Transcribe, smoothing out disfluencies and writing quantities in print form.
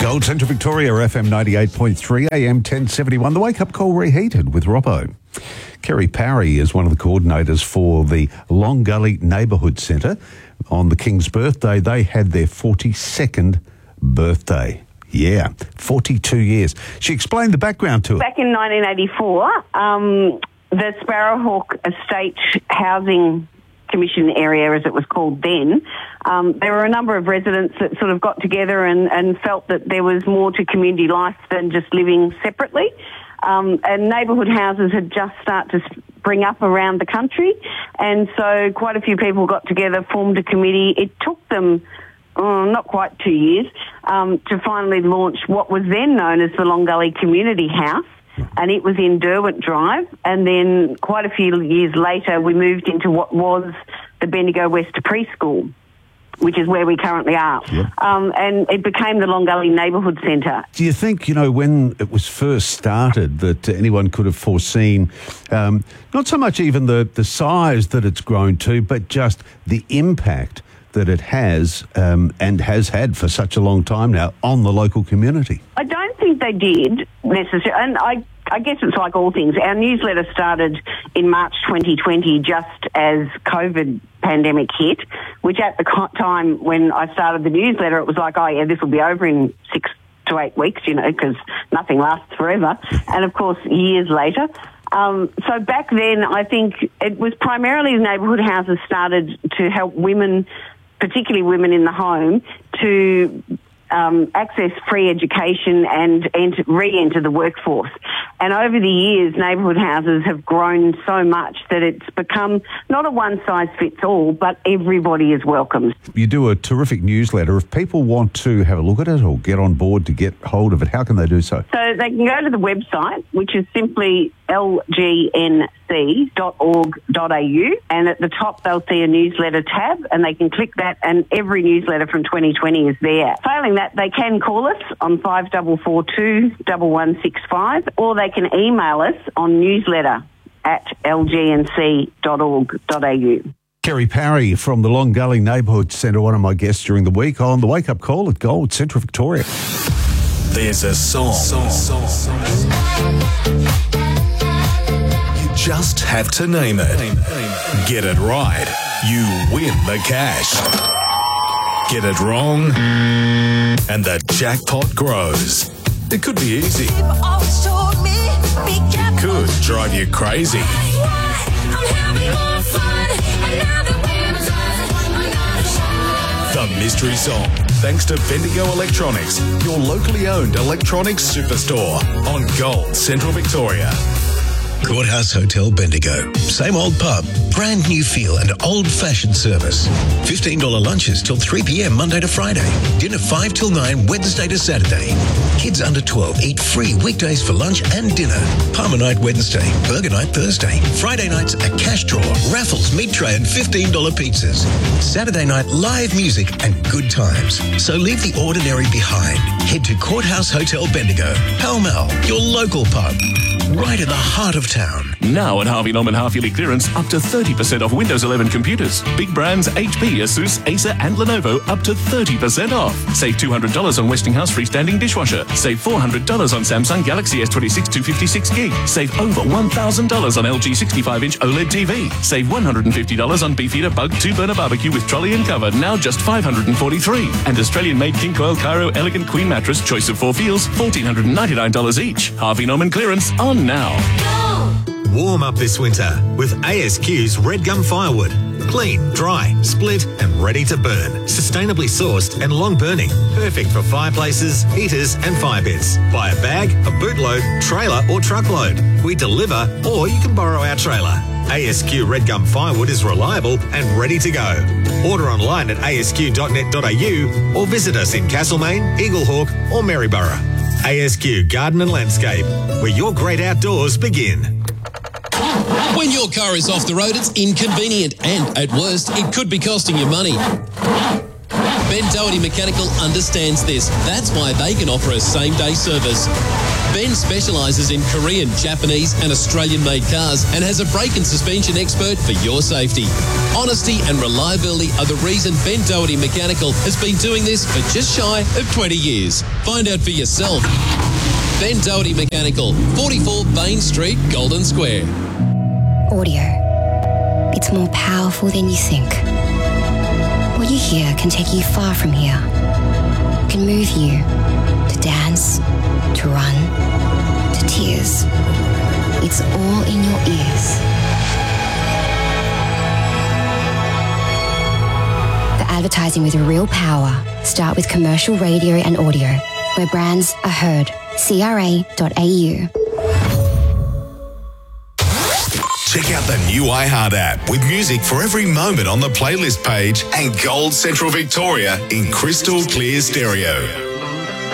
Gold Central Victoria, FM 98.3, AM 1071. The Wake Up Call reheated with Robbo. Kerry Parry is one of the coordinators for the Long Gully Neighbourhood Centre. On the King's birthday, they had their 42nd birthday. Yeah, 42 years. She explained the background to it. Back in 1984, the Sparrowhawk Estate Housing Commission area, as it was called then, there were a number of residents that sort of got together and felt that there was more to community life than just living separately. And neighbourhood houses had just started to spring up around the country, and so quite a few people got together, formed a committee. It took them not quite 2 years to finally launch what was then known as the Long Gully Community House, and it was in Derwent Drive. And then quite a few years later, we moved into what was the Bendigo West Preschool, which is where we currently are. Yep. And it became the Long Gully Neighbourhood Centre. Do you think, when it was first started, that anyone could have foreseen, not so much even the size that it's grown to, but just the impact that it has and has had for such a long time now on the local community? I don't think they did necessarily, and I guess it's like all things. Our newsletter started in March 2020 just as COVID pandemic hit, which at the time when I started the newsletter, it was like, oh yeah, this will be over in 6 to 8 weeks, because nothing lasts forever. And of course, years later. So back then, I think it was primarily neighbourhood houses started to help women, particularly women in the home, to access free education and re-enter the workforce. And over the years, neighbourhood houses have grown so much that it's become not a one-size-fits-all, but everybody is welcome. You do a terrific newsletter. If people want to have a look at it or get on board to get hold of it, how can they do so? So they can go to the website, which is simply lgnc.org.au, and at the top they'll see a newsletter tab, and they can click that, and every newsletter from 2020 is there. Failing that, they can call us on 5442-1165, or they can email us on newsletter@lgnc.org.au. Kerry Parry from the Long Gully Neighbourhood Centre, one of my guests during the week on the Wake Up Call at Gold Central Victoria. There's a song. You just have to name it. Get it right, you win the cash. Get it wrong, and the jackpot grows. It could be easy. It could drive you crazy. The mystery song, thanks to Bendigo Electronics, your locally owned electronics superstore on Gold Central Victoria. Courthouse Hotel Bendigo. Same old pub, brand new feel and old-fashioned service. $15 lunches till 3 p.m. Monday to Friday. Dinner 5 till 9 Wednesday to Saturday. Kids under 12 eat free weekdays for lunch and dinner. Palmer night Wednesday, burger night Thursday. Friday nights a cash draw, raffles, meat tray and $15 pizzas. Saturday night live music and good times. So leave the ordinary behind. Head to Courthouse Hotel Bendigo. Pall Mall, your local pub. Right in the heart of town. Now at Harvey Norman half-yearly clearance, up to 30% off Windows 11 computers. Big brands HP, Asus, Acer and Lenovo up to 30% off. Save $200 on Westinghouse freestanding dishwasher. Save $400 on Samsung Galaxy S26 256 gig. Save over $1,000 on LG 65-inch OLED TV. Save $150 on Beefeater Bug 2-burner barbecue with trolley and cover, now just $543. And Australian-made King Coil Cairo Elegant Queen mattress, choice of 4 feels, $1,499 each. Harvey Norman clearance on now. Warm up this winter with ASQ's Red Gum Firewood. Clean, dry, split and ready to burn. Sustainably sourced and long burning. Perfect for fireplaces, heaters and fire pits. Buy a bag, a bootload, trailer or truckload. We deliver or you can borrow our trailer. ASQ Red Gum Firewood is reliable and ready to go. Order online at asq.net.au or visit us in Castlemaine, Eaglehawk or Maryborough. ASQ Garden and Landscape, where your great outdoors begin. When your car is off the road, it's inconvenient and, at worst, it could be costing you money. Ben Doherty Mechanical understands this. That's why they can offer a same-day service. Ben specialises in Korean, Japanese and Australian-made cars and has a brake and suspension expert for your safety. Honesty and reliability are the reason Ben Doherty Mechanical has been doing this for just shy of 20 years. Find out for yourself. Ben Doherty Mechanical, 44 Bain Street, Golden Square. Audio. It's more powerful than you think. What you hear can take you far from here. It can move you to dance, to run, to tears. It's all in your ears. The advertising with real power. Start with commercial radio and audio, where brands are heard. CRA.au. Check out the new iHeart app with music for every moment on the playlist page and Gold Central Victoria in crystal clear stereo.